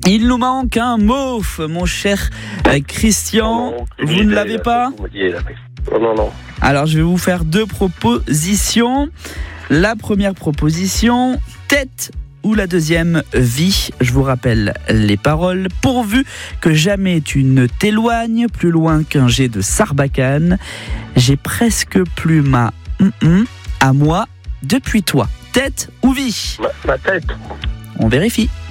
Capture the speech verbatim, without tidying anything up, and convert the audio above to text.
Il nous manque un mot, mon cher euh, Christian. Non, vous idée, ne l'avez là, pas ? vous me dites, là. Non, non, non. Alors, je vais vous faire deux propositions. La première proposition, tête, ou la deuxième, vie. Je vous rappelle les paroles. Pourvu que jamais tu ne t'éloignes plus loin qu'un jet de Sarbacane, j'ai presque plus ma hum-hum à moi depuis toi. Tête ou vie ? Ma, ma tête. On vérifie.